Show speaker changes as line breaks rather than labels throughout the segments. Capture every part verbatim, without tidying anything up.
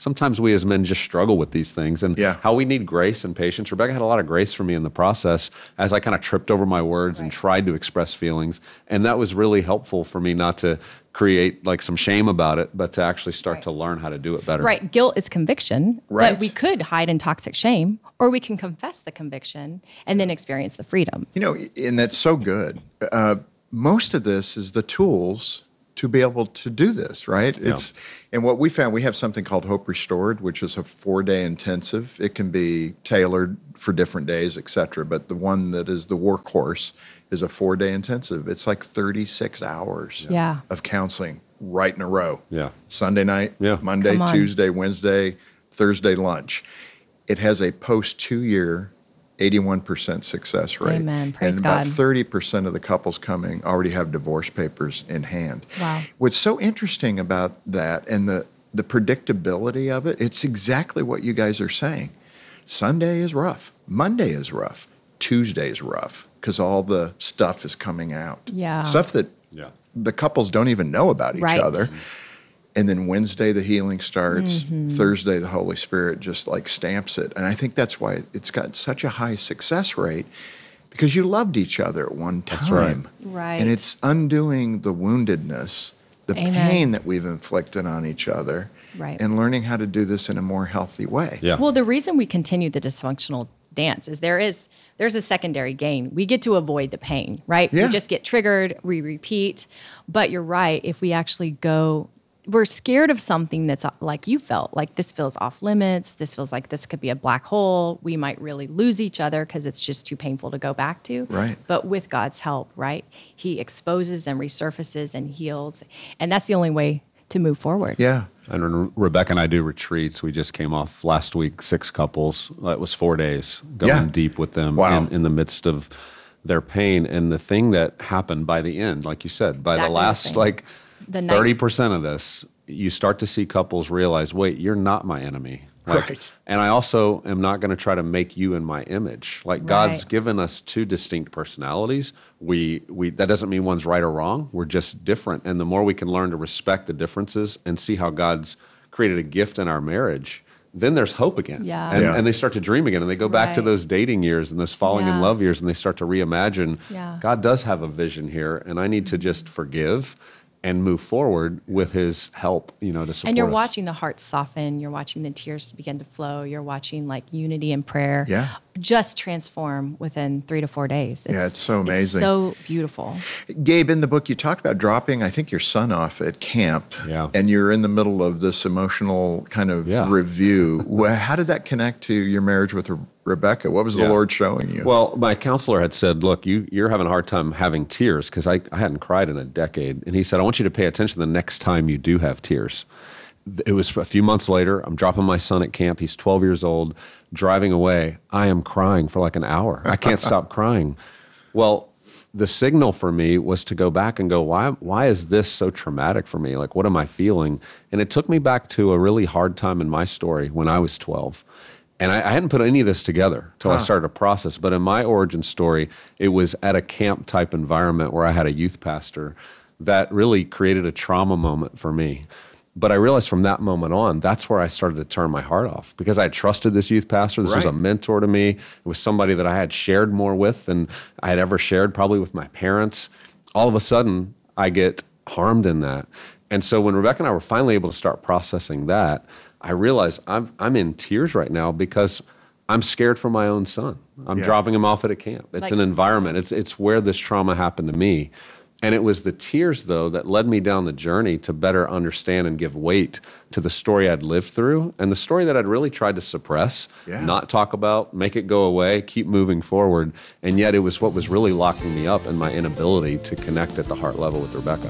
sometimes we as men just struggle with these things and
Yeah.
how we need grace and patience. Rebecca had a lot of grace for me in the process as I kind of tripped over my words and tried to express feelings. And that was really helpful for me not to create like some shame about it, but to actually start to learn how to do it better.
Right. Guilt is conviction,
Right.
but we could hide in toxic shame, or we can confess the conviction and then experience the freedom.
You know, and that's so good. Uh, most of this is the tools to be able to do this, right?
Yeah.
It's and what we found, we have something called Hope Restored, which is a four-day intensive. It can be tailored for different days, et cetera, but the one that is the workhorse is a four-day intensive. It's like thirty-six hours
Yeah.
of counseling right in a row.
Yeah.
Sunday night,
Yeah.
Monday,
Come on.
Tuesday, Wednesday, Thursday lunch. It has a post-two-year eighty-one percent success rate.
Amen. Praise
and about
God.
thirty percent of the couples coming already have divorce papers in hand.
Wow.
What's so interesting about that and the, the predictability of it, it's exactly what you guys are saying. Sunday is rough. Monday is rough. Tuesday is rough because all the stuff is coming out.
Yeah.
Stuff that
Yeah.
the couples don't even know about each
Right.
other. And then Wednesday, the healing starts.
Mm-hmm.
Thursday, the Holy Spirit just like stamps it. And I think that's why it's got such a high success rate because you loved each other at one time.
Right.
And it's undoing the woundedness, the
Amen.
pain that we've inflicted on each other,
Right.
and learning how to do this in a more healthy way.
Yeah.
Well, the reason we continue the dysfunctional dance is there is there's a secondary gain. We get to avoid the pain, right?
Yeah.
We just get triggered, we repeat. But you're right, if we actually go, we're scared of something that's like you felt, like this feels off limits, this feels like this could be a black hole. We might really lose each other because it's just too painful to go back to.
Right.
But with God's help, right? He exposes and resurfaces and heals. And that's the only way to move forward.
Yeah.
And when Rebecca and I do retreats, we just came off last week, six couples. It was four days going
Yeah.
deep with them
Wow.
in, in the midst of their pain. And the thing that happened by the end, like you said, by
Exactly
the
the
last
same.
like
The night-
thirty percent of this, you start to see couples realize, wait, you're not my enemy. Like,
Right.
And I also am not going to try to make you in my image. Like God's
Right.
given us two distinct personalities. We we that doesn't mean one's right or wrong. We're just different. And the more we can learn to respect the differences and see how God's created a gift in our marriage, then there's hope again.
Yeah.
And,
Yeah.
and they start to dream again and they go back to
Right.
those dating years and those falling in
Yeah.
love years and they start to reimagine
Yeah.
God does have a vision here and I need to just forgive and move forward with his help, you know, to support
And you're
us.
watching the heart soften. You're watching the tears begin to flow. You're watching like unity and prayer
Yeah.
just transform within three to four days.
Yeah, it's so amazing.
so beautiful.
Gabe, in the book, you talked about dropping, I think, your son off at camp.
Yeah.
And you're in the middle of this emotional kind of
Yeah.
review. Well, how did that connect to your marriage with Re- Rebecca? What was the
Yeah.
Lord showing you?
Well, my counselor had said, look, you, you're having a hard time having tears because I, I hadn't cried in a decade. And he said, I want you to pay attention the next time you do have tears. It was a few months later. I'm dropping my son at camp. He's twelve years old, driving away. I am crying for like an hour. I can't stop crying. Well, the signal for me was to go back and go, why, why is this so traumatic for me? Like, what am I feeling? And it took me back to a really hard time in my story when I was twelve. And I, I hadn't put any of this together until I started to process. But in my origin story, it was at a camp type environment where I had a youth pastor that really created a trauma moment for me. But I realized from that moment on, that's where I started to turn my heart off because I had trusted this youth pastor. This was a
Right.
mentor to me. It was somebody that I had shared more with than I had ever shared, probably with my parents. All of a sudden, I get harmed in that. And so when Rebecca and I were finally able to start processing that, I realized I'm I'm in tears right now because I'm scared for my own son. I'm
Yeah.
dropping him off at a camp. It's
Like-
an environment. It's it's where this trauma happened to me. And it was the tears, though, that led me down the journey to better understand and give weight to the story I'd lived through and the story that I'd really tried to suppress,
Yeah.
not talk about, make it go away, keep moving forward. And yet it was what was really locking me up and my inability to connect at the heart level with Rebecca.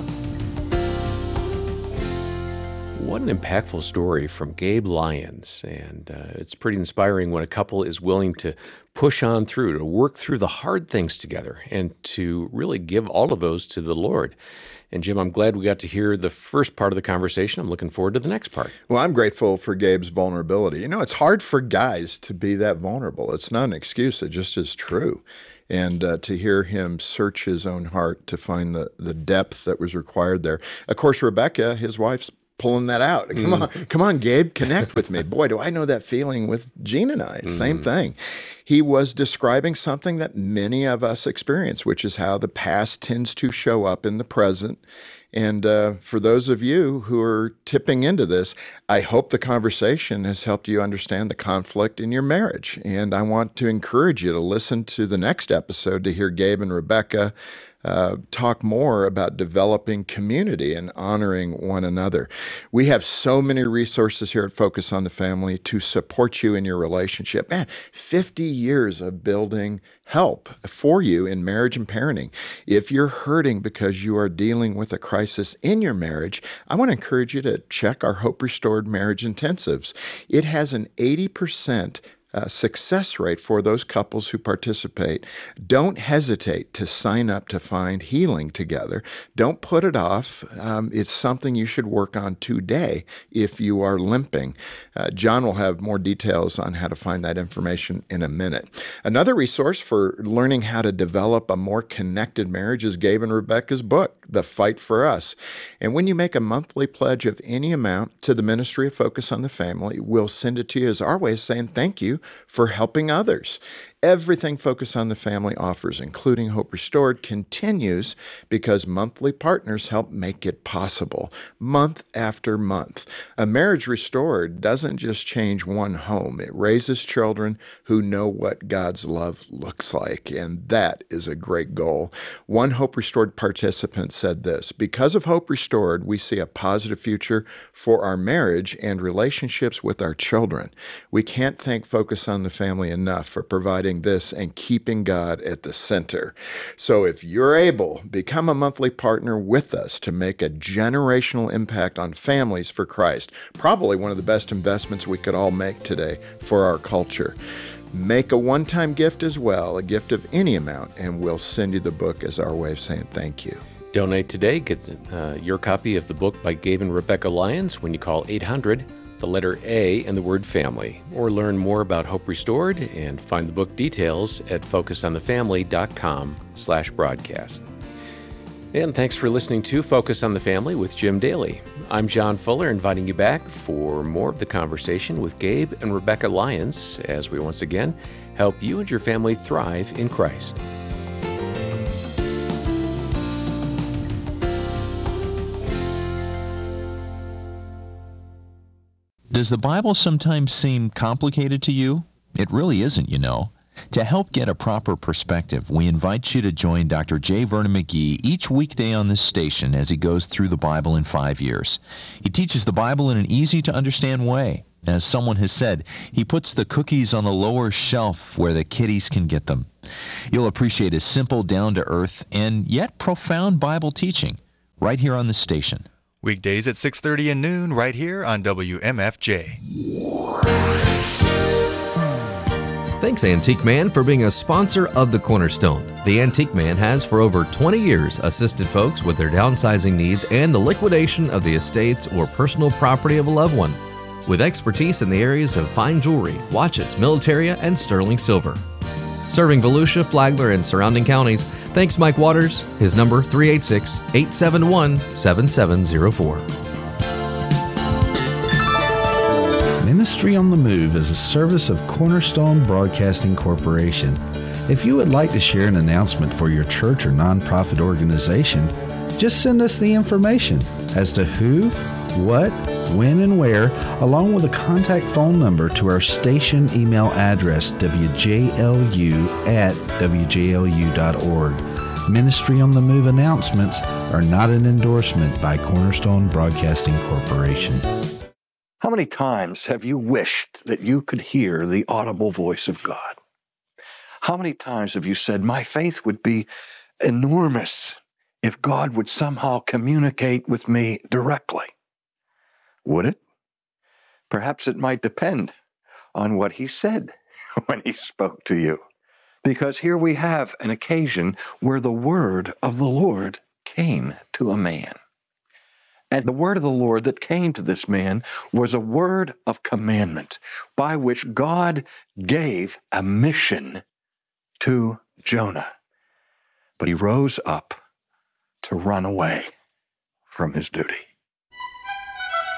What an impactful story from Gabe Lyons. And uh, it's pretty inspiring when a couple is willing to push on through, to work through the hard things together, and to really give all of those to the Lord. And Jim, I'm glad we got to hear the first part of the conversation. I'm looking forward to the next part.
Well, I'm grateful for Gabe's vulnerability. You know, it's hard for guys to be that vulnerable. It's not an excuse. It just is true. And uh, to hear him search his own heart to find the, the depth that was required there. Of course, Rebecca, his wife's pulling that out. Come
Mm.
on, come on, Gabe, connect with me. Boy, do I know that feeling with Gene and I. Same
Mm.
thing. He was describing something that many of us experience, which is how the past tends to show up in the present. And uh, for those of you who are tipping into this, I hope the conversation has helped you understand the conflict in your marriage. And I want to encourage you to listen to the next episode to hear Gabe and Rebecca Uh, talk more about developing community and honoring one another. We have so many resources here at Focus on the Family to support you in your relationship. Man, fifty years of building help for you in marriage and parenting. If you're hurting because you are dealing with a crisis in your marriage, I want to encourage you to check our Hope Restored Marriage Intensives. It has an eighty percent Uh, success rate for those couples who participate. Don't hesitate to sign up to find healing together. Don't put it off. Um, it's something you should work on today if you are limping. Uh, John will have more details on how to find that information in a minute. Another resource for learning how to develop a more connected marriage is Gabe and Rebecca's book, The Fight for Us. And when you make a monthly pledge of any amount to the Ministry of Focus on the Family, we'll send it to you as our way of saying thank you for helping others. Everything Focus on the Family offers, including Hope Restored, continues because monthly partners help make it possible, month after month. A marriage restored doesn't just change one home. It raises children who know what God's love looks like, and that is a great goal. One Hope Restored participant said this: "Because of Hope Restored, we see a positive future for our marriage and relationships with our children. We can't thank Focus on the Family enough for providing this and keeping God at the center." So if you're able, become a monthly partner with us to make a generational impact on families for Christ. Probably one of the best investments we could all make today for our culture. Make a one-time gift as well, a gift of any amount, and we'll send you the book as our way of saying thank you.
Donate today. Get uh, your copy of the book by Gabe and Rebecca Lyons when you call eight hundred, the letter A, and the word family. Or learn more about Hope Restored and find the book details at focusonthefamily.com slash broadcast. And thanks for listening to Focus on the Family with Jim Daly. I'm John Fuller, inviting you back for more of the conversation with Gabe and Rebecca Lyons as we once again help you and your family thrive in Christ.
Does the Bible sometimes seem complicated to you? It really isn't, you know. To help get a proper perspective, we invite you to join Doctor J. Vernon McGee each weekday on this station as he goes through the Bible in five years. He teaches the Bible in an easy-to-understand way. As someone has said, he puts the cookies on the lower shelf where the kiddies can get them. You'll appreciate his simple, down-to-earth, and yet profound Bible teaching right here on this station.
Weekdays at six thirty and noon right here on W M F J.
Thanks, Antique Man, for being a sponsor of The Cornerstone. The Antique Man has for over twenty years assisted folks with their downsizing needs and the liquidation of the estates or personal property of a loved one, with expertise in the areas of fine jewelry, watches, militaria, and sterling silver. Serving Volusia, Flagler, and surrounding counties, thanks Mike Waters. His number, three eight six, eight seven one, seven seven zero four.
Ministry on the Move is a service of Cornerstone Broadcasting Corporation. If you would like to share an announcement for your church or nonprofit organization, just send us the information as to who, what, when, and where, along with a contact phone number to our station email address, w j l u at w j l u dot org. Ministry on the Move announcements are not an endorsement by Cornerstone Broadcasting Corporation.
How many times have you wished that you could hear the audible voice of God? How many times have you said, my faith would be enormous if God would somehow communicate with me directly? Would it? Perhaps it might depend on what he said when he spoke to you. Because here we have an occasion where the word of the Lord came to a man. And the word of the Lord that came to this man was a word of commandment by which God gave a mission to Jonah. But he rose up to run away from his duty.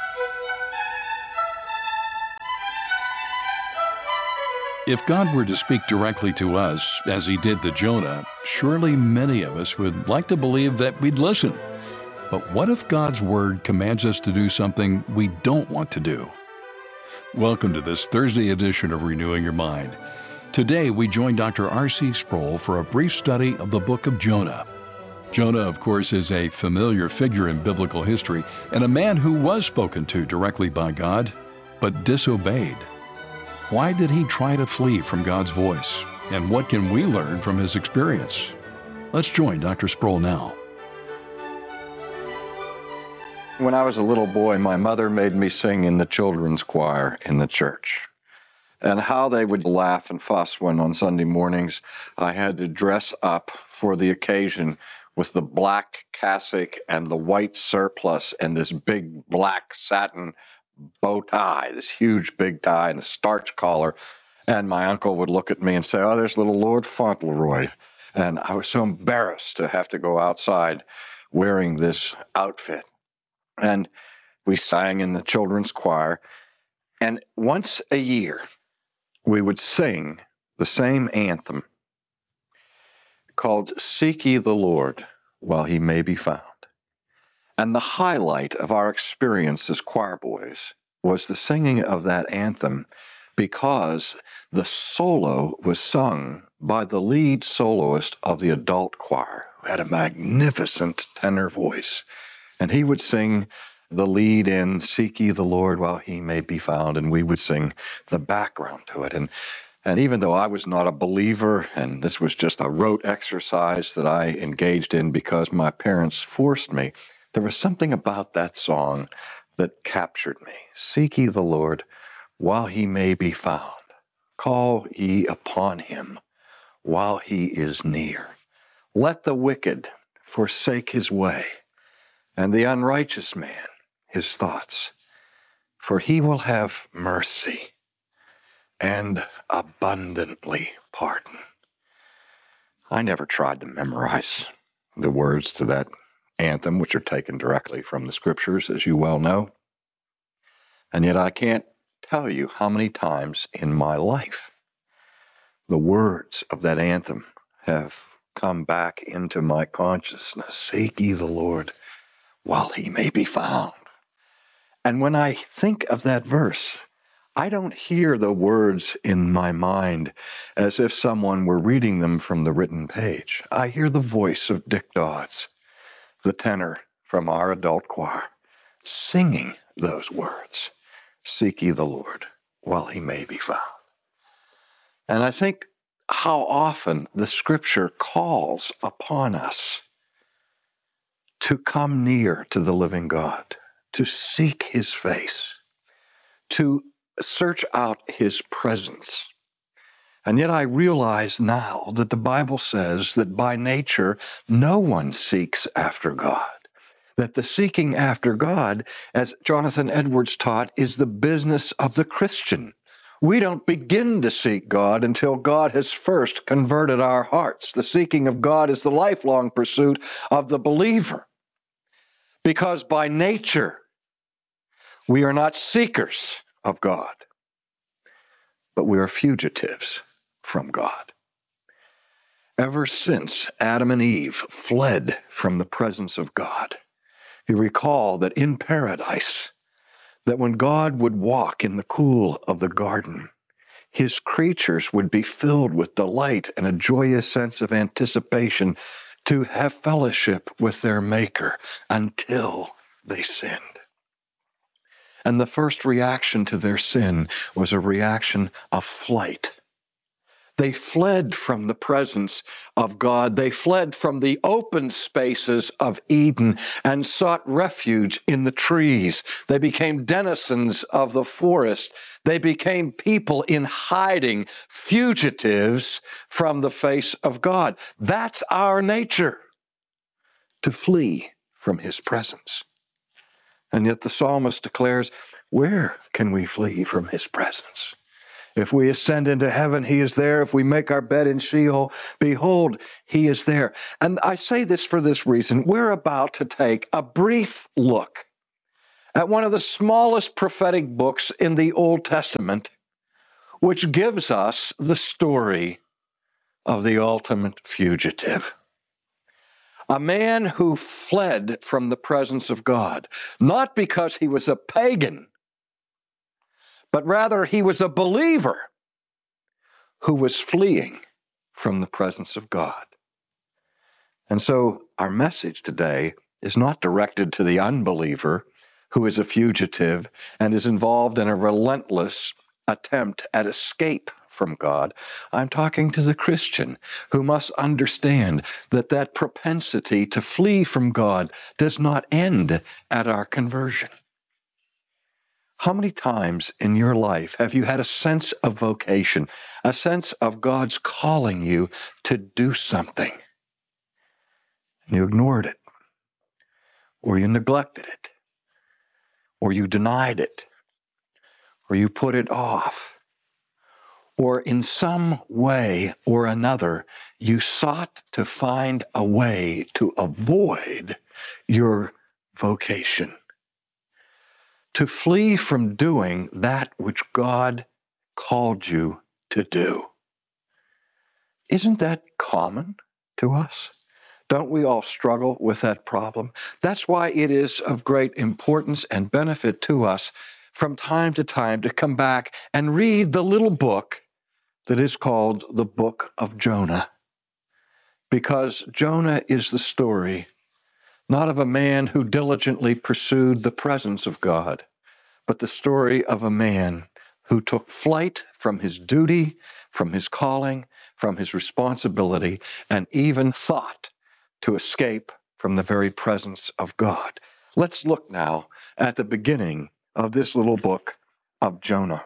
If God were to speak directly to us, as he did to Jonah, surely many of us would like to believe that we'd listen. But what if God's word commands us to do something we don't want to do? Welcome to this Thursday edition of Renewing Your Mind. Today, we join Doctor R C Sproul for a brief study of the book of Jonah. Jonah, of course, is a familiar figure in biblical history and a man who was spoken to directly by God, but disobeyed. Why did he try to flee from God's voice? And what can we learn from his experience? Let's join Doctor Sproul now.
When I was a little boy, my mother made me sing in the children's choir in the church. And how they would laugh and fuss when on Sunday mornings I had to dress up for the occasion with the black cassock and the white surplice and this big black satin bow tie, this huge big tie and a starch collar. And my uncle would look at me and say, "Oh, there's little Lord Fauntleroy." And I was so embarrassed to have to go outside wearing this outfit. And we sang in the children's choir. And once a year, we would sing the same anthem called "Seek Ye the Lord While He May Be Found." And the highlight of our experience as choir boys was the singing of that anthem because the solo was sung by the lead soloist of the adult choir, who had a magnificent tenor voice. And he would sing the lead in "Seek Ye the Lord While He May Be Found," and we would sing the background to it. And And even though I was not a believer, and this was just a rote exercise that I engaged in because my parents forced me, there was something about that song that captured me. "Seek ye the Lord while he may be found. Call ye upon him while he is near. Let the wicked forsake his way, and the unrighteous man his thoughts. For he will have mercy and abundantly pardon." I never tried to memorize the words to that anthem, which are taken directly from the scriptures, as you well know. And yet I can't tell you how many times in my life the words of that anthem have come back into my consciousness. "Seek ye the Lord while he may be found." And when I think of that verse, I don't hear the words in my mind as if someone were reading them from the written page. I hear the voice of Dick Dodds, the tenor from our adult choir, singing those words, "Seek ye the Lord while he may be found." And I think how often the scripture calls upon us to come near to the living God, to seek his face, to search out his presence. And yet I realize now that the Bible says that by nature, no one seeks after God. That the seeking after God, as Jonathan Edwards taught, is the business of the Christian. We don't begin to seek God until God has first converted our hearts. The seeking of God is the lifelong pursuit of the believer. Because by nature, we are not seekers of God, but we are fugitives from God. Ever since Adam and Eve fled from the presence of God, you recall that in paradise, that when God would walk in the cool of the garden, his creatures would be filled with delight and a joyous sense of anticipation to have fellowship with their Maker until they sinned. And the first reaction to their sin was a reaction of flight. They fled from the presence of God. They fled from the open spaces of Eden and sought refuge in the trees. They became denizens of the forest. They became people in hiding, fugitives from the face of God. That's our nature, to flee from his presence. And yet the psalmist declares, where can we flee from his presence? If we ascend into heaven, he is there. If we make our bed in Sheol, behold, he is there. And I say this for this reason. We're about to take a brief look at one of the smallest prophetic books in the Old Testament, which gives us the story of the ultimate fugitive. A man who fled from the presence of God, not because he was a pagan, but rather he was a believer who was fleeing from the presence of God. And so our message today is not directed to the unbeliever who is a fugitive and is involved in a relentless attempt at escape from God. I'm talking to the Christian who must understand that that propensity to flee from God does not end at our conversion. How many times in your life have you had a sense of vocation, a sense of God's calling you to do something, and you ignored it, or you neglected it, or you denied it, or you put it off, or in some way or another, you sought to find a way to avoid your vocation, to flee from doing that which God called you to do? Isn't that common to us? Don't we all struggle with that problem? That's why it is of great importance and benefit to us from time to time to come back and read the little book that is called the Book of Jonah. Because Jonah is the story not of a man who diligently pursued the presence of God, but the story of a man who took flight from his duty, from his calling, from his responsibility, and even thought to escape from the very presence of God. Let's look now at the beginning of this little book of Jonah.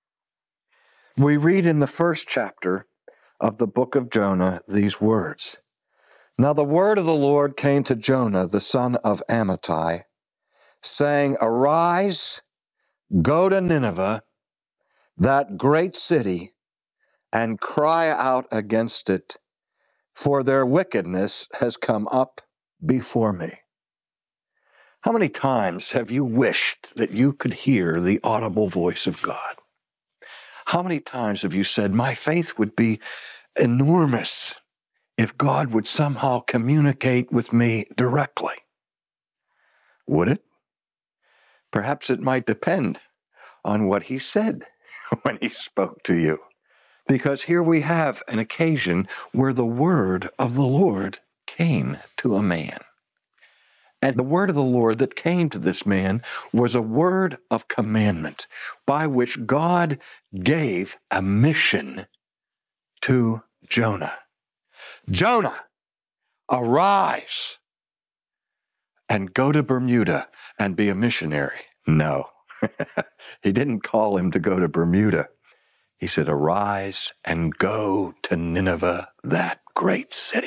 We read in the first chapter of the book of Jonah these words. Now the word of the Lord came to Jonah, the son of Amittai, saying, Arise, go to Nineveh, that great city, and cry out against it, for their wickedness has come up before me. How many times have you wished that you could hear the audible voice of God? How many times have you said, my faith would be enormous if God would somehow communicate with me directly? Would it? Perhaps it might depend on what he said when he spoke to you. Because here we have an occasion where the word of the Lord came to a man. And the word of the Lord that came to this man was a word of commandment by which God gave a mission to Jonah. Jonah, arise and go to Bermuda and be a missionary. No, he didn't call him to go to Bermuda. He said, arise and go to Nineveh, that great city.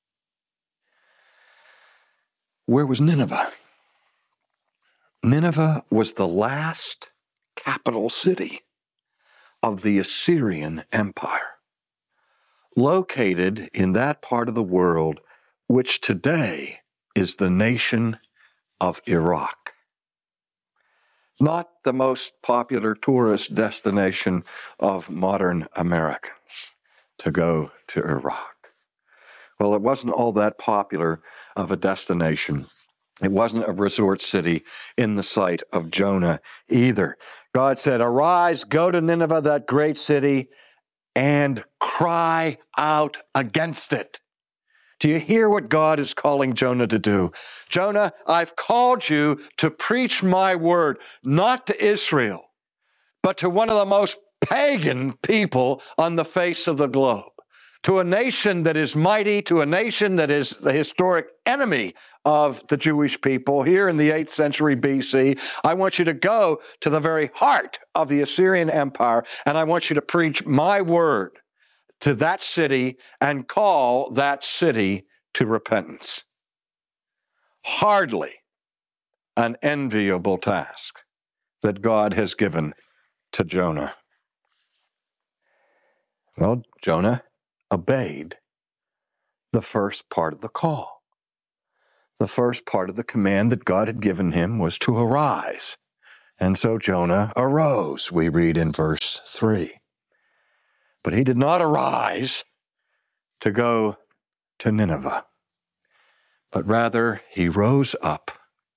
Where was Nineveh? Nineveh was the last capital city of the Assyrian Empire, located in that part of the world which today is the nation of Iraq. Not the most popular tourist destination of modern Americans to go to Iraq. Well, it wasn't all that popular of a destination. It wasn't a resort city in the sight of Jonah either. God said, arise, go to Nineveh, that great city, and cry out against it. Do you hear what God is calling Jonah to do? Jonah, I've called you to preach my word, not to Israel, but to one of the most pagan people on the face of the globe, to a nation that is mighty, to a nation that is the historic enemy of the Jewish people here in the eighth century B C. I want you to go to the very heart of the Assyrian Empire, and I want you to preach my word to that city and call that city to repentance. Hardly an enviable task that God has given to Jonah. Well, Jonah obeyed the first part of the call. The first part of the command that God had given him was to arise. And so Jonah arose, we read in verse three. But he did not arise to go to Nineveh, but rather he rose up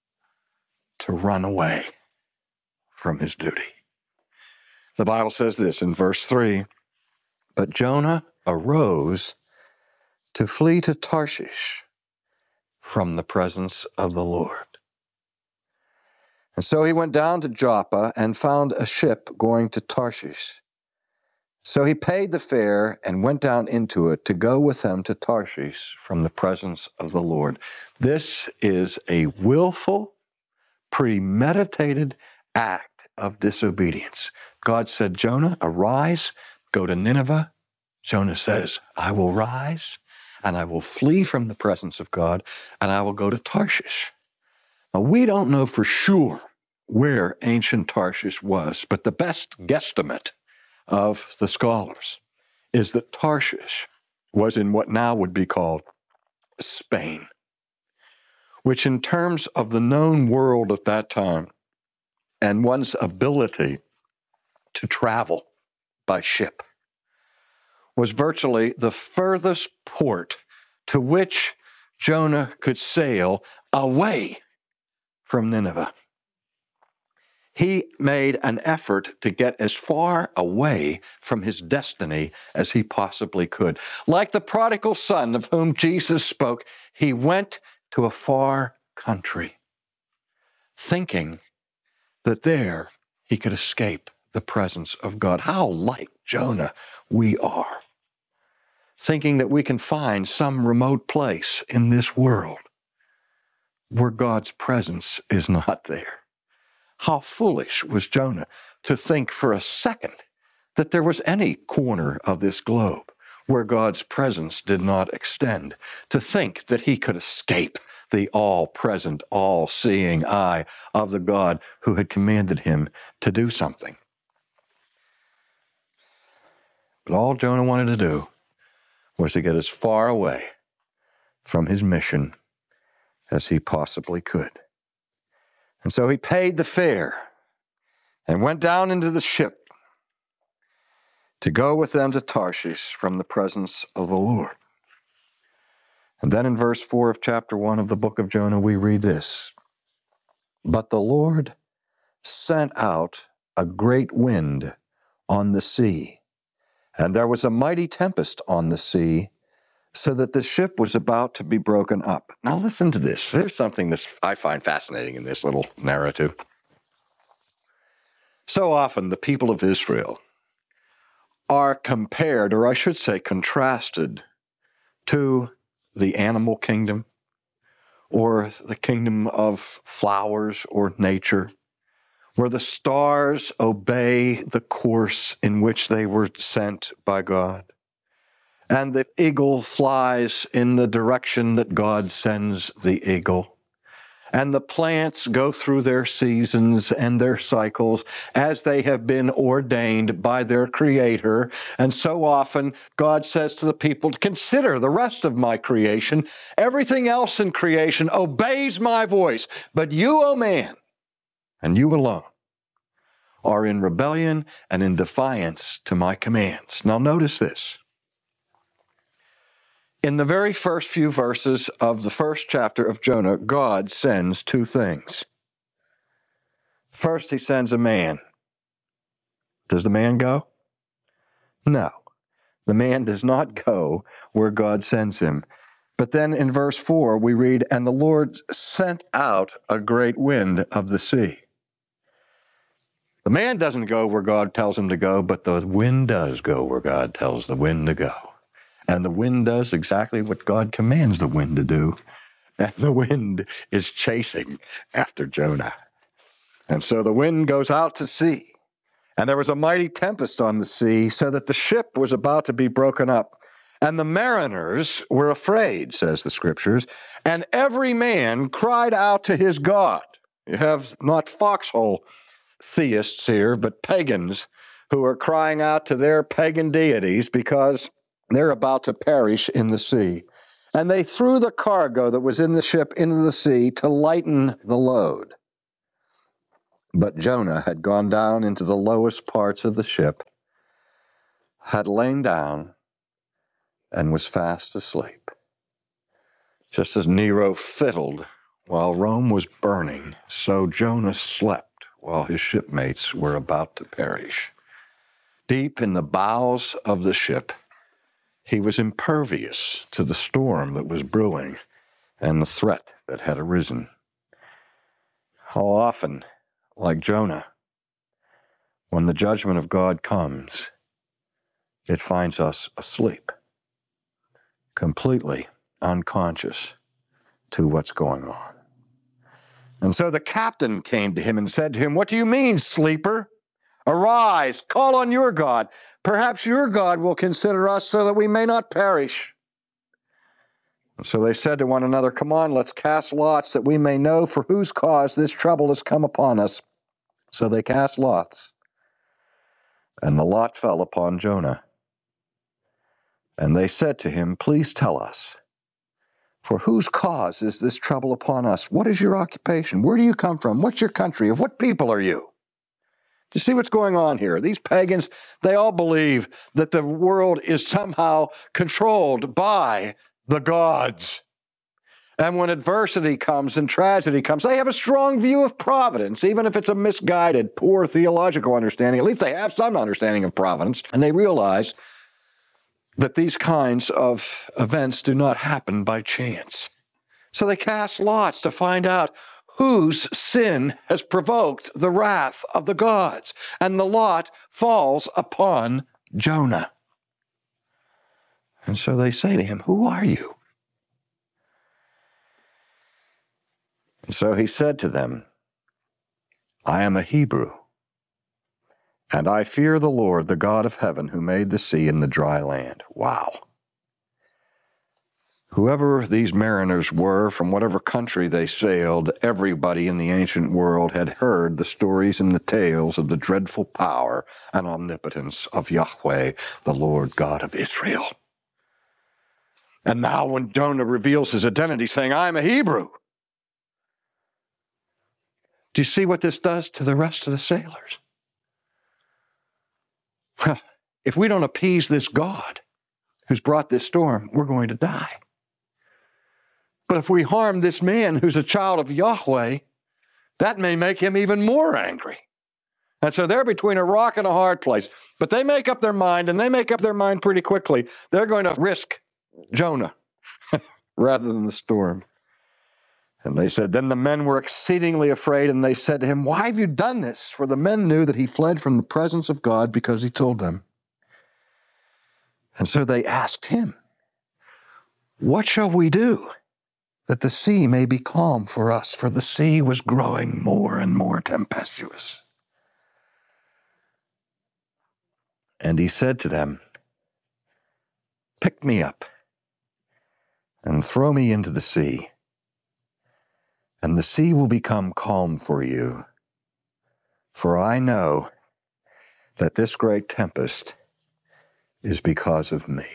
to run away from his duty. The Bible says this in verse three, but Jonah arose to flee to Tarshish from the presence of the Lord. And so he went down to Joppa and found a ship going to Tarshish. So he paid the fare and went down into it to go with them to Tarshish from the presence of the Lord. This is a willful, premeditated act of disobedience. God said, Jonah, arise, go to Nineveh. Jonah says, I will rise and I will flee from the presence of God and I will go to Tarshish. Now, we don't know for sure where ancient Tarshish was, but the best guesstimate of the scholars is that Tarshish was in what now would be called Spain, which in terms of the known world at that time and one's ability to travel by ship was virtually the furthest port to which Jonah could sail away from Nineveh. He made an effort to get as far away from his destiny as he possibly could. Like the prodigal son of whom Jesus spoke, he went to a far country, thinking that there he could escape the presence of God. How like Jonah we are, thinking that we can find some remote place in this world where God's presence is not there. How foolish was Jonah to think for a second that there was any corner of this globe where God's presence did not extend, to think that he could escape the all-present, all-seeing eye of the God who had commanded him to do something. But all Jonah wanted to do was to get as far away from his mission as he possibly could. And so he paid the fare and went down into the ship to go with them to Tarshish from the presence of the Lord. And then in verse four of chapter one of the book of Jonah, we read this, but the Lord sent out a great wind on the sea, and there was a mighty tempest on the sea, so that the ship was about to be broken up. Now listen to this. There's something that I find fascinating in this little narrative. So often the people of Israel are compared, or I should say contrasted, to the animal kingdom or the kingdom of flowers or nature, where the stars obey the course in which they were sent by God. And the eagle flies in the direction that God sends the eagle. And the plants go through their seasons and their cycles as they have been ordained by their Creator. And so often God says to the people, consider the rest of my creation. Everything else in creation obeys my voice. But you, O man, and you alone, are in rebellion and in defiance to my commands. Now notice this. In the very first few verses of the first chapter of Jonah, God sends two things. First, he sends a man. Does the man go? No. The man does not go where God sends him. But then in verse four, we read, and the Lord sent out a great wind of the sea. The man doesn't go where God tells him to go, but the wind does go where God tells the wind to go. And the wind does exactly what God commands the wind to do. And the wind is chasing after Jonah. And so the wind goes out to sea. And there was a mighty tempest on the sea, so that the ship was about to be broken up. And the mariners were afraid, says the Scriptures, and every man cried out to his God. You have not foxhole theists here, but pagans who are crying out to their pagan deities because they're about to perish in the sea. And they threw the cargo that was in the ship into the sea to lighten the load. But Jonah had gone down into the lowest parts of the ship, had lain down and was fast asleep. Just as Nero fiddled while Rome was burning, so Jonah slept while his shipmates were about to perish. Deep in the bowels of the ship, he was impervious to the storm that was brewing and the threat that had arisen. How often, like Jonah, when the judgment of God comes, it finds us asleep, completely unconscious to what's going on. And so the captain came to him and said to him, "What do you mean, sleeper? Arise, call on your God. Perhaps your God will consider us so that we may not perish." And so they said to one another, "Come on, let's cast lots that we may know for whose cause this trouble has come upon us." So they cast lots, and the lot fell upon Jonah. And they said to him, "Please tell us, for whose cause is this trouble upon us? What is your occupation? Where do you come from? What's your country? Of what people are you?" Do you see what's going on here? These pagans, they all believe that the world is somehow controlled by the gods. And when adversity comes and tragedy comes, they have a strong view of providence, even if it's a misguided, poor theological understanding. At least they have some understanding of providence, and they realize that these kinds of events do not happen by chance. So they cast lots to find out whose sin has provoked the wrath of the gods. And the lot falls upon Jonah. And so they say to him, "Who are you?" And so he said to them, "I am a Hebrew, and I fear the Lord, the God of heaven, who made the sea and the dry land." Wow. Whoever these mariners were, from whatever country they sailed, everybody in the ancient world had heard the stories and the tales of the dreadful power and omnipotence of Yahweh, the Lord God of Israel. And now when Jonah reveals his identity, saying, "I'm a Hebrew," do you see what this does to the rest of the sailors? Well, if we don't appease this God who's brought this storm, we're going to die. But if we harm this man who's a child of Yahweh, that may make him even more angry. And so they're between a rock and a hard place. But they make up their mind, and they make up their mind pretty quickly. They're going to risk Jonah rather than the storm. And they said, then the men were exceedingly afraid, and they said to him, "Why have you done this?" For the men knew that he fled from the presence of God because he told them. And so they asked him, "What shall we do that the sea may be calm for us?" For the sea was growing more and more tempestuous. And he said to them, "Pick me up and throw me into the sea, and the sea will become calm for you. For I know that this great tempest is because of me."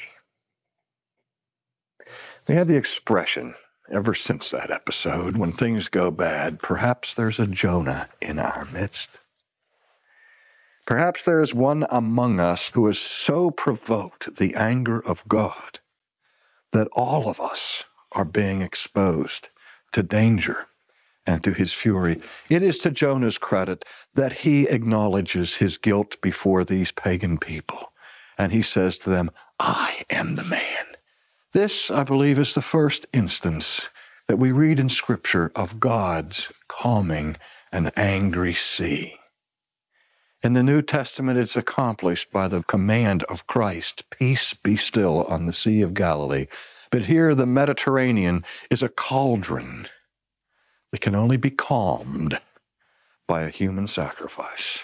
We have the expression, ever since that episode, when things go bad, perhaps there's a Jonah in our midst. Perhaps there is one among us who has so provoked the anger of God that all of us are being exposed to danger and to his fury. It is to Jonah's credit that he acknowledges his guilt before these pagan people. And he says to them, "I am the man." This, I believe, is the first instance that we read in Scripture of God's calming an angry sea. In the New Testament, it's accomplished by the command of Christ, "Peace be still," on the Sea of Galilee. But here the Mediterranean is a cauldron that can only be calmed by a human sacrifice.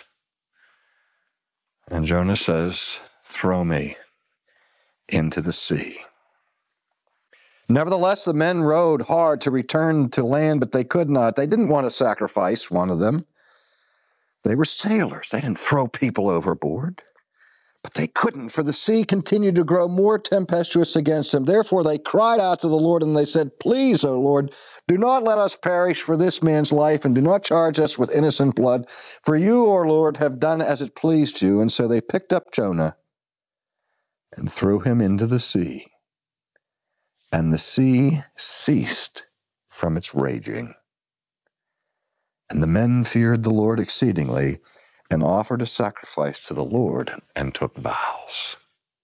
And Jonah says, "Throw me into the sea." Nevertheless, the men rowed hard to return to land, but they could not. They didn't want to sacrifice one of them. They were sailors. They didn't throw people overboard. But they couldn't, for the sea continued to grow more tempestuous against them. Therefore they cried out to the Lord, and they said, "Please, O Lord, do not let us perish for this man's life, and do not charge us with innocent blood. For you, O Lord, have done as it pleased you." And so they picked up Jonah and threw him into the sea. And the sea ceased from its raging. And the men feared the Lord exceedingly, and offered a sacrifice to the Lord, and took vows.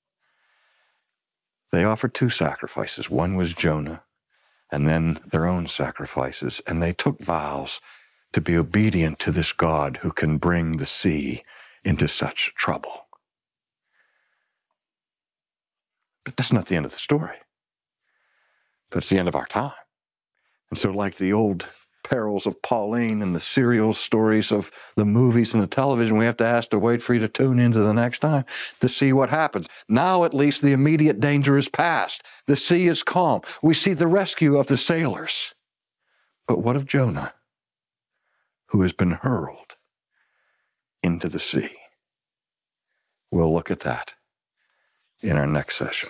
They offered two sacrifices. One was Jonah, and then their own sacrifices. And they took vows to be obedient to this God who can bring the sea into such trouble. But that's not the end of the story. That's the end of our time. And so like the old perils of Pauline and the serial stories of the movies and the television, we have to ask to wait for you to tune into the next time to see what happens. Now at least the immediate danger is past. The sea is calm. We see the rescue of the sailors. But what of Jonah, who has been hurled into the sea? We'll look at that in our next session.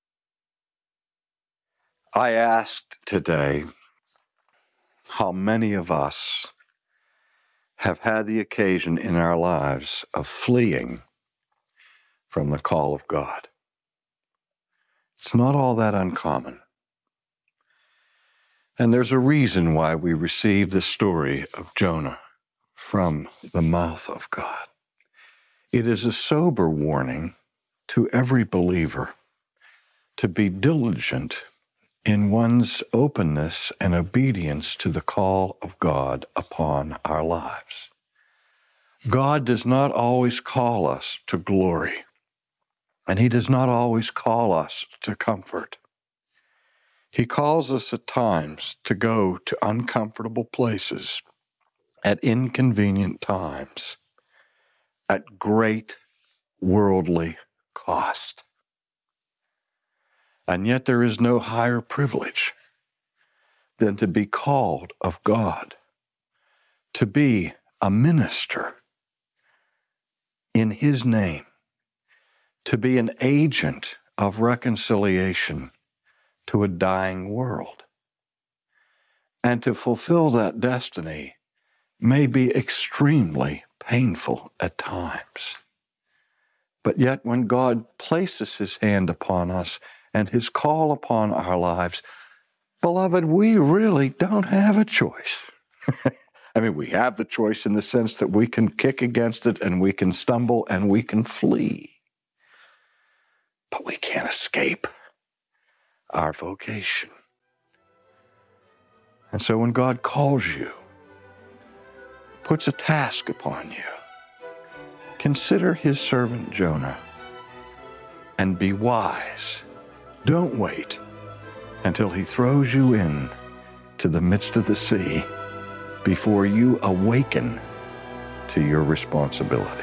I asked today how many of us have had the occasion in our lives of fleeing from the call of God. It's not all that uncommon. And there's a reason why we receive the story of Jonah from the mouth of God. It is a sober warning to every believer to be diligent in one's openness and obedience to the call of God upon our lives. God does not always call us to glory, and He does not always call us to comfort. He calls us at times to go to uncomfortable places at inconvenient times, at great worldly cost. And yet there is no higher privilege than to be called of God, to be a minister in His name, to be an agent of reconciliation to a dying world. And to fulfill that destiny may be extremely painful at times. But yet when God places His hand upon us and His call upon our lives, beloved, we really don't have a choice. I mean, we have the choice in the sense that we can kick against it and we can stumble and we can flee. But we can't escape our vocation. And so when God calls you, puts a task upon you, consider His servant Jonah and be wise. Don't wait until He throws you in to the midst of the sea before you awaken to your responsibilities.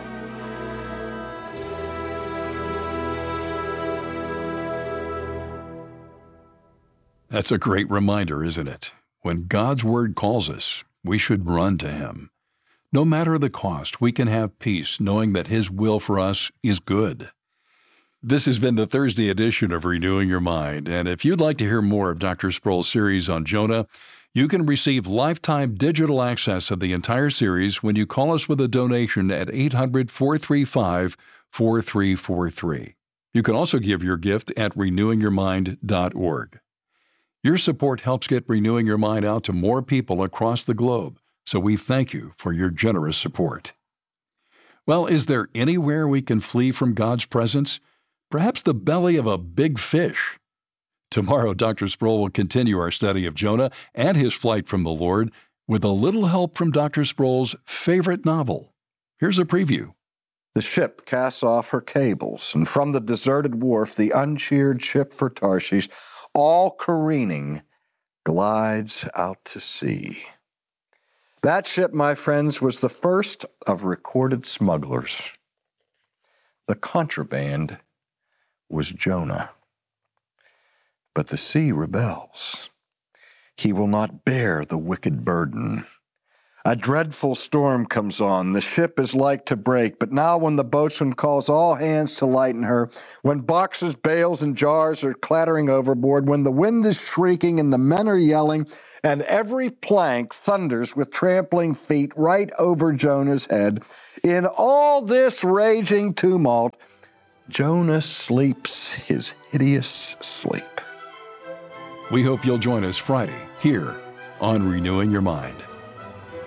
That's a great reminder, isn't it? When God's Word calls us, we should run to Him. No matter the cost, we can have peace knowing that His will for us is good. This has been the Thursday edition of Renewing Your Mind, and if you'd like to hear more of Doctor Sproul's series on Jonah, you can receive lifetime digital access of the entire series when you call us with a donation at eight hundred, four three five, four three four three. You can also give your gift at renewing your mind dot org. Your support helps get Renewing Your Mind out to more people across the globe, so we thank you for your generous support. Well, is there anywhere we can flee from God's presence? Perhaps the belly of a big fish. Tomorrow, Doctor Sproul will continue our study of Jonah and his flight from the Lord with a little help from Doctor Sproul's favorite novel. Here's a preview.
The ship casts off her cables, and from the deserted wharf, the uncheered ship for Tarshish, all careening, glides out to sea. That ship, my friends, was the first of recorded smugglers. The contraband was Jonah. But the sea rebels. He will not bear the wicked burden. A dreadful storm comes on. The ship is like to break. But now when the boatswain calls all hands to lighten her, when boxes, bales, and jars are clattering overboard, when the wind is shrieking and the men are yelling, and every plank thunders with trampling feet right over Jonah's head, in all this raging tumult, Jonah sleeps his hideous sleep.
We hope you'll join us Friday here on Renewing Your Mind.